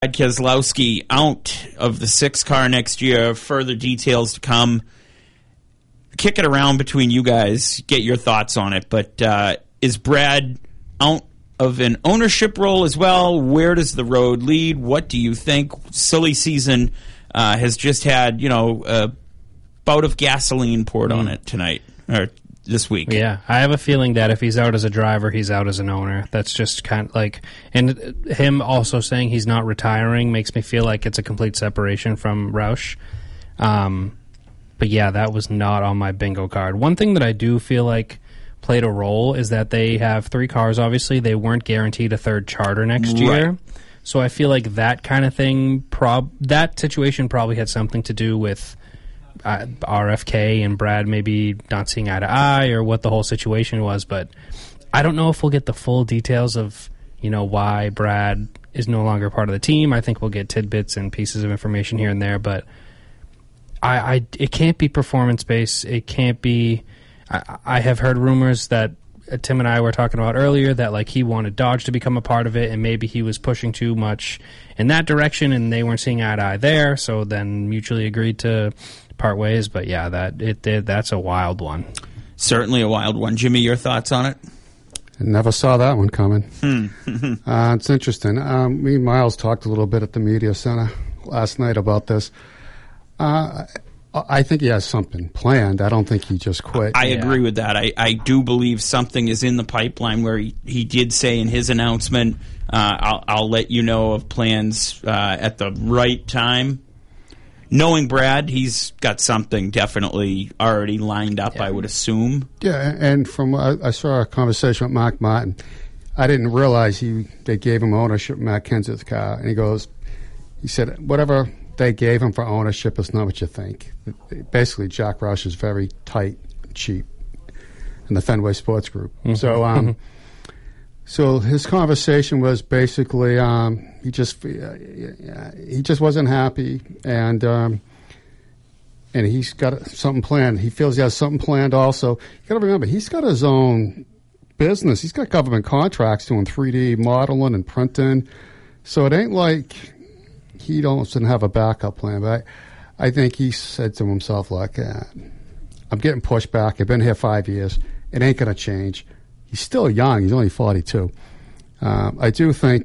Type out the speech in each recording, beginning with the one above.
Keselowski out of the 6 car next year. Further details to come. Kick it around between you guys. Get your thoughts on it. But is Brad out of an ownership role as well? Where does the road lead? What do you think? Silly season has just had, a bout of gasoline poured on it tonight or this week. Yeah, I have a feeling that if he's out as a driver, he's out as an owner. That's just kind of like, and him also saying he's not retiring makes me feel like it's a complete separation from Roush. But yeah, that was not on my bingo card. One thing that I do feel like played a role is that they have 3 cars, obviously. They weren't guaranteed a third charter next year. So I feel like that kind of thing, that situation probably had something to do with RFK and Brad maybe not seeing eye to eye or what the whole situation was. But I don't know if we'll get the full details of, why Brad is no longer part of the team. I think we'll get tidbits and pieces of information here and there, but it can't be performance-based. It can't be... I have heard rumors that Tim and I were talking about earlier that he wanted Dodge to become a part of it, and maybe he was pushing too much in that direction, and they weren't seeing eye to eye there. So then mutually agreed to part ways. But yeah, that's a wild one. Certainly a wild one. Jimmy, your thoughts on it? I never saw that one coming. It's interesting. Me and Miles talked a little bit at the media center last night about this. I think he has something planned. I don't think he just quit. I agree with that. I do believe something is in the pipeline where he did say in his announcement, I'll let you know of plans at the right time. Knowing Brad, he's got something definitely already lined up, I would assume. Yeah, and from I saw a conversation with Mark Martin. I didn't realize they gave him ownership of Matt Kenseth's car. And he said, whatever they gave him for ownership is not what you think. Basically, Jack Roush is very tight and cheap in the Fenway Sports Group. Mm-hmm. So his conversation was basically he just wasn't happy, and he's got something planned. He feels he has something planned also. You got to remember, he's got his own business. He's got government contracts doing 3D modeling and printing. So it ain't like he doesn't have a backup plan. But I think he said to himself, like, I'm getting pushed back. I've been here 5 years. It ain't going to change. He's still young. He's only 42. I do think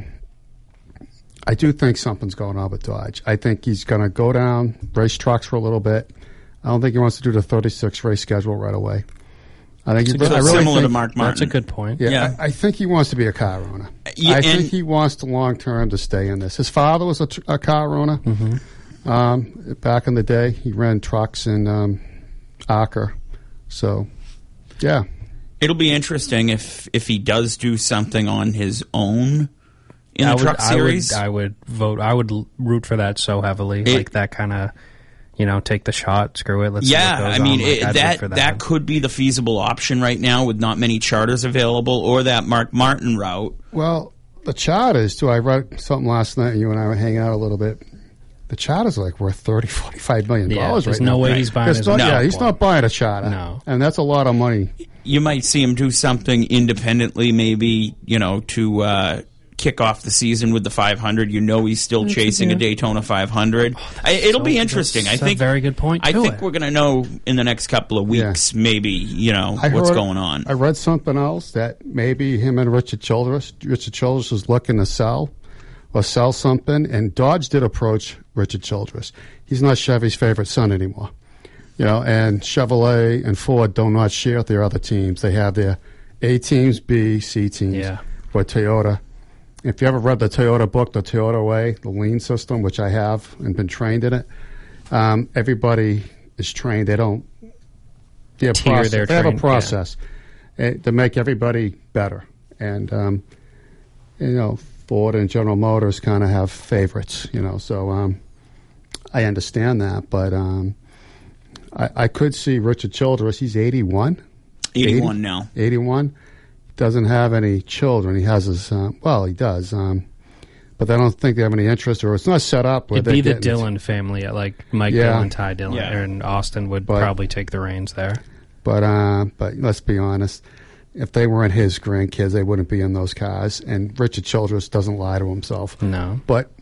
something's going on with Dodge. I think he's going to go down, race trucks for a little bit. I don't think he wants to do the 36 race schedule right away. I think similar to Mark Martin. That's a good point. Yeah. I think he wants to be a car owner. I think he wants to long term to stay in this. His father was a car owner. Mm-hmm. Back in the day, he ran trucks in Acker. So, yeah. It'll be interesting if he does do something on his own in the truck series. I would vote. I would root for that so heavily, like that kind of, take the shot, screw it. Let's see what goes on. That could be the feasible option right now with not many charters available, or that Mark Martin route. Well, the charters too. I read something last night. You and I were hanging out a little bit. The charter's worth $30-45 million right now. There's no way he's buying his own. Yeah, he's not buying a charter. No. And that's a lot of money. You might see him do something independently, maybe, to kick off the season with the 500. He's still chasing a Daytona 500. It'll be interesting. I think a very good point. I think we're going to know in the next couple of weeks, maybe, what's going on. I read something else that maybe him and Richard Childress is looking to sell something, and Dodge did approach Richard Childress. He's not Chevy's favorite son anymore. And Chevrolet and Ford do not share with their other teams. They have their A teams, B, C teams. For Toyota. If you ever read the Toyota book, The Toyota Way, the lean system, which I have and been trained in it, everybody is trained. They don't. They have a process to make everybody better. And, Ford and General Motors kind of have favorites, so I understand that. But I could see Richard Childress. He's 81. 81 now. 81. Doesn't have any children. He has his, he does. But I don't think they have any interest, or it's not set up. It'd be the Dillon family, like Mike Dillon, Ty Dillon, and Austin would probably take the reins there. But let's be honest. If they weren't his grandkids, they wouldn't be in those cars. And Richard Childress doesn't lie to himself. No. But